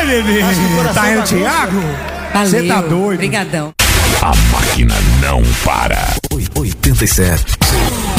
bebê. Tá aí o Thiago? Você tá doido? Obrigadão. A máquina não para. 87.